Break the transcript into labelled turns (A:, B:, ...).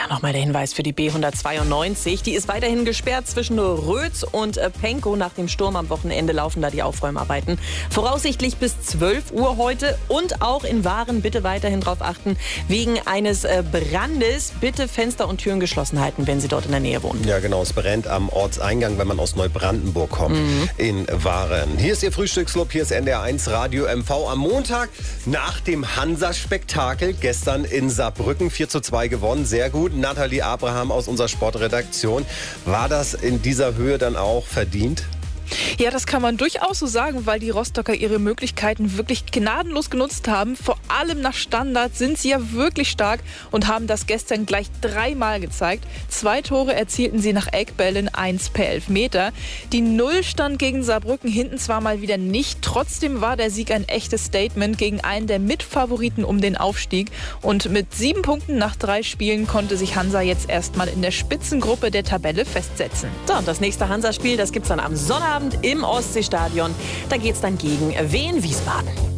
A: Nochmal der Hinweis für die B192. Die ist weiterhin gesperrt zwischen Rötz und Pankow. Nach dem Sturm am Wochenende laufen da die Aufräumarbeiten. Voraussichtlich bis 12 Uhr heute. Und auch in Waren bitte weiterhin darauf achten, wegen eines Brandes bitte Fenster und Türen geschlossen halten, wenn Sie dort in der Nähe wohnen.
B: Ja genau, es brennt am Ortseingang, wenn man aus Neubrandenburg kommt, in Waren. Hier ist Ihr Frühstücksclub, hier ist NDR1 Radio MV am Montag nach dem Hansa-Spektakel. Gestern in Saarbrücken 4:2 gewonnen, sehr gut. Nathalie Abraham aus unserer Sportredaktion. War das in dieser Höhe dann auch verdient?
C: Ja, das kann man durchaus so sagen, weil die Rostocker ihre Möglichkeiten wirklich gnadenlos genutzt haben. Vor allem nach Standard sind sie ja wirklich stark und haben das gestern gleich 3-mal gezeigt. 2 Tore erzielten sie nach Eckbällen, 1 per Elfmeter. Die Null stand gegen Saarbrücken hinten zwar mal wieder nicht, trotzdem war der Sieg ein echtes Statement gegen einen der Mitfavoriten um den Aufstieg. Und mit 7 Punkten nach 3 Spielen konnte sich Hansa jetzt erstmal in der Spitzengruppe der Tabelle festsetzen.
A: So, und das nächste Hansa-Spiel, das gibt's dann am Sonnabend im Ostseestadion. Da geht's dann gegen Wien Wiesbaden.